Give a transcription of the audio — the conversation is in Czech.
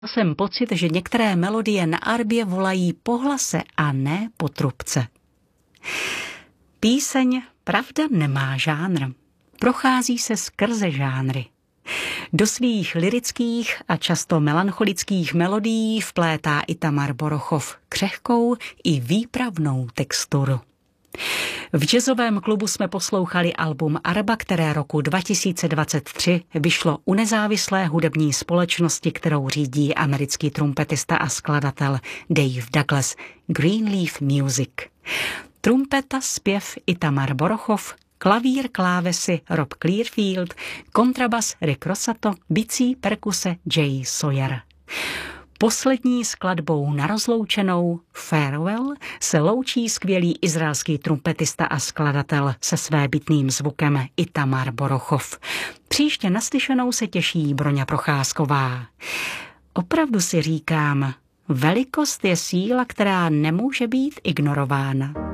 jsem pocit, že některé melodie na arbě volají po hlase a ne po trubce. Píseň, pravda, nemá žánr. Prochází se skrze žánry. Do svých lyrických a často melancholických melodií vplétá Itamar Borochov křehkou i výpravnou texturu. V jazzovém klubu jsme poslouchali album Arba, které roku 2023 vyšlo u nezávislé hudební společnosti, kterou řídí americký trumpetista a skladatel Dave Douglas, Greenleaf Music. Trumpeta, zpěv Itamar Borochov, klavír, klávesy Rob Clearfield, kontrabas Rick Rosato, bicí, perkuse Jay Sawyer. Poslední skladbou na rozloučenou Farewell se loučí skvělý izraelský trumpetista a skladatel se svébytným zvukem Itamar Borochov. Příště naslyšenou se těší Broňa Procházková. Opravdu si říkám, velikost je síla, která nemůže být ignorována.